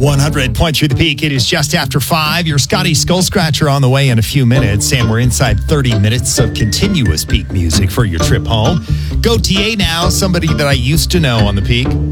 100.3 The Peak. It is just after 5. Your Scotty Skull Scratcher on the way in a few minutes. And we're inside 30 minutes of continuous Peak music for your trip home. Go TA now, somebody that I used to know on the Peak.